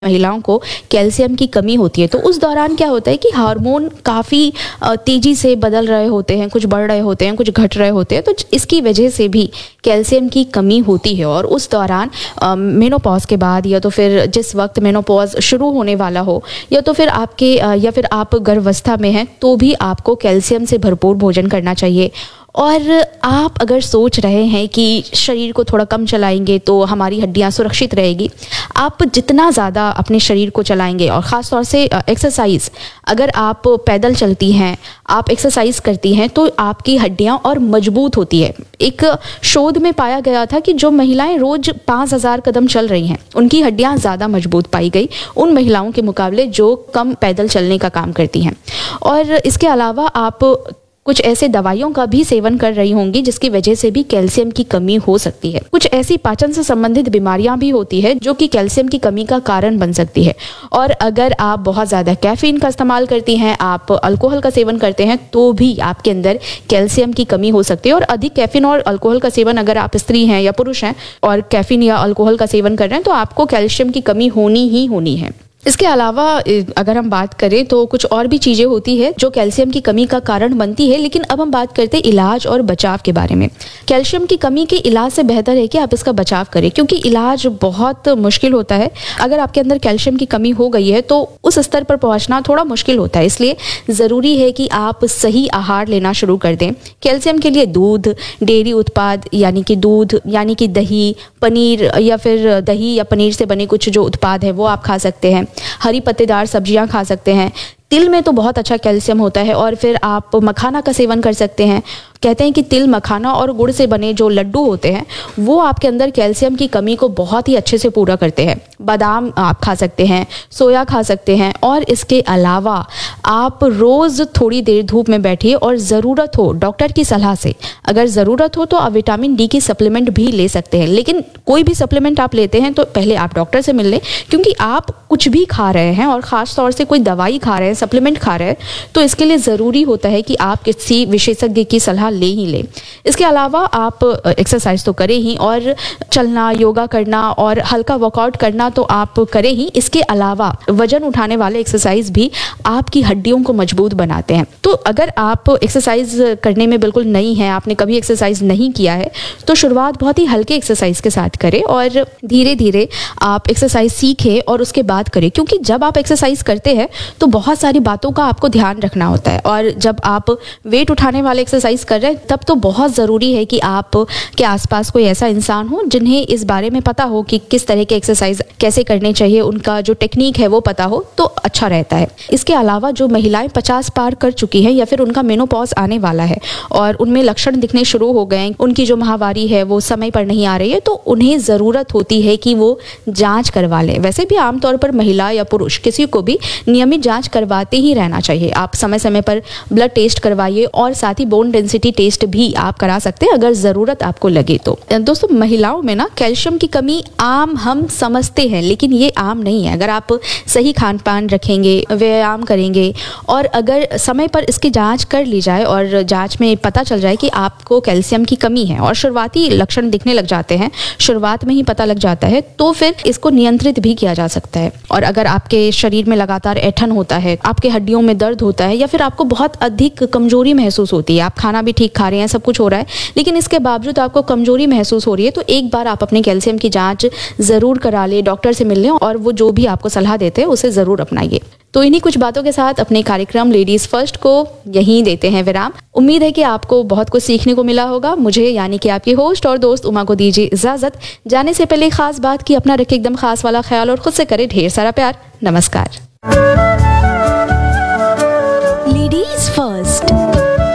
महिलाओं को कैल्शियम की कमी होती है तो उस दौरान क्या होता है कि हार्मोन काफ़ी तेज़ी से बदल रहे होते हैं, कुछ बढ़ रहे होते हैं, कुछ घट रहे होते हैं, तो इसकी वजह से भी कैल्शियम की कमी होती है। और उस दौरान मेनोपॉज के बाद या तो फिर जिस वक्त मेनोपॉज शुरू होने वाला हो या तो फिर या फिर आप गर्भावस्था में हैं तो भी आपको कैल्शियम से भरपूर भोजन करना चाहिए। और आप अगर सोच रहे हैं कि शरीर को थोड़ा कम चलाएंगे तो हमारी हड्डियां सुरक्षित रहेगी, आप जितना ज़्यादा अपने शरीर को चलाएंगे और ख़ास तौर से एक्सरसाइज, अगर आप पैदल चलती हैं, आप एक्सरसाइज करती हैं तो आपकी हड्डियां और मजबूत होती है। एक शोध में पाया गया था कि जो महिलाएं रोज़ 5000 कदम चल रही हैं उनकी हड्डियां ज़्यादा मजबूत पाई गई उन महिलाओं के मुकाबले जो कम पैदल चलने का काम करती हैं। और इसके अलावा आप कुछ ऐसे दवाइयों का भी सेवन कर रही होंगी जिसकी वजह से भी कैल्शियम की कमी हो सकती है। कुछ ऐसी पाचन से संबंधित बीमारियां भी होती है जो कि कैल्शियम की कमी का कारण बन सकती है। और अगर आप बहुत ज़्यादा कैफीन का इस्तेमाल करती हैं, आप अल्कोहल का सेवन करते हैं तो भी आपके अंदर कैल्शियम की कमी हो सकती है। और अधिक कैफीन और अल्कोहल का सेवन, अगर आप स्त्री हैं या पुरुष हैं और कैफीन या अल्कोहल का सेवन कर रहे हैं तो आपको कैल्शियम की कमी होनी ही होनी है। इसके अलावा अगर हम बात करें तो कुछ और भी चीज़ें होती है जो कैल्शियम की कमी का कारण बनती है। लेकिन अब हम बात करते हैं इलाज और बचाव के बारे में। कैल्शियम की कमी के इलाज से बेहतर है कि आप इसका बचाव करें, क्योंकि इलाज बहुत मुश्किल होता है। अगर आपके अंदर कैल्शियम की कमी हो गई है तो उस स्तर पर पहुंचना थोड़ा मुश्किल होता है, इसलिए ज़रूरी है कि आप सही आहार लेना शुरू कर दें। कैल्शियम के लिए दूध, डेयरी उत्पाद यानी कि दूध यानी कि दही, पनीर या फिर दही या पनीर से बने कुछ जो उत्पाद है वो आप खा सकते हैं। हरी पत्तेदार सब्जियां खा सकते हैं। तिल में तो बहुत अच्छा कैल्शियम होता है। और फिर आप मखाना का सेवन कर सकते हैं। कहते हैं कि तिल, मखाना और गुड़ से बने जो लड्डू होते हैं वो आपके अंदर कैल्शियम की कमी को बहुत ही अच्छे से पूरा करते हैं। बादाम आप खा सकते हैं, सोया खा सकते हैं। और इसके अलावा आप रोज़ थोड़ी देर धूप में बैठिए और ज़रूरत हो डॉक्टर की सलाह से, अगर ज़रूरत हो तो आप विटामिन डी की सप्लीमेंट भी ले सकते हैं। लेकिन कोई भी सप्लीमेंट आप लेते हैं तो पहले आप डॉक्टर से मिल लें, क्योंकि आप कुछ भी खा रहे हैं और ख़ास तौर से कोई दवाई खा रहे हैं, सप्लीमेंट खा रहे हैं, तो इसके लिए ज़रूरी होता है कि आप किसी विशेषज्ञ की सलाह ले ही ले। इसके अलावा आप एक्सरसाइज तो करें ही, और चलना, योगा करना और हल्का वर्कआउट करना तो आप करें ही। इसके अलावा वजन उठाने वाले एक्सरसाइज भी आपकी हड्डियों को मजबूत बनाते हैं। तो अगर आप एक्सरसाइज करने में बिल्कुल नई हैं, आपने कभी एक्सरसाइज नहीं किया है, तो शुरुआत बहुत ही हल्के एक्सरसाइज के साथ करें और धीरे धीरे आप एक्सरसाइज सीखें और उसके बाद करें। क्योंकि जब आप एक्सरसाइज करते हैं तो बहुत सारी बातों का आपको ध्यान रखना होता है। और जब आप वेट उठाने वाले एक्सरसाइज कर रहे हैं तब तो बहुत ज़रूरी है कि आप के आसपास कोई ऐसा इंसान हो जिन्हें इस बारे में पता हो कि किस तरह के एक्सरसाइज कैसे करने चाहिए, उनका जो टेक्निक है वो पता हो तो अच्छा रहता है। इसके अलावा जो महिलाएं 50 पार कर चुकी हैं या फिर उनका मेनोपॉज आने वाला है और उनमें लक्षण दिखने शुरू हो गए हैं, उनकी जो माहवारी है वो समय पर नहीं आ रही है, तो उन्हें ज़रूरत होती है कि वो जाँच करवा लें। वैसे भी आमतौर पर महिला या पुरुष किसी को भी नियमित जाँच करवाते ही रहना चाहिए। आप समय समय पर ब्लड टेस्ट करवाइए और साथ ही बोन डेंसिटी टेस्ट भी आप करा सकते हैं अगर ज़रूरत आपको लगे तो। दोस्तों, महिलाओं में ना कैल्शियम की कमी आम हम समझते हैं, लेकिन ये आम नहीं है। अगर आप सही खान पान रखेंगे, व्यायाम करेंगे और अगर समय पर इसकी जांच कर ली जाए और जांच में पता चल जाए कि आपको कैल्शियम की कमी है और शुरुआती लक्षण दिखने लग जाते हैं, शुरुआत में ही पता लग जाता है, तो फिर इसको नियंत्रित भी किया जा सकता है। और अगर आपके शरीर में लगातार ऐंठन होता है, आपके हड्डियों में दर्द होता है या फिर आपको बहुत अधिक कमजोरी महसूस होती है, आप खाना भी ठीक खा रहे हैं, सब कुछ हो रहा है, लेकिन इसके बावजूद आपको कमजोरी महसूस हो रही है, तो एक बार आप अपने कैल्शियम की जांच जरूर करा लें, डॉक्टर से मिल लें और वो जो भी आपको सलाह देते हैं उसे जरूर अपनाइए। तो इन्हीं कुछ बातों के साथ अपने कार्यक्रम लेडीज फर्स्ट को यहीं देते हैं विराम। उम्मीद है कि आपको बहुत कुछ सीखने को मिला होगा। मुझे यानी कि आपकी होस्ट और दोस्त उमा को दीजिए इजाजत। जाने से पहले खास बात कि अपना रखे एकदम खास वाला ख्याल और खुद से करे ढेर सारा प्यार। नमस्कार।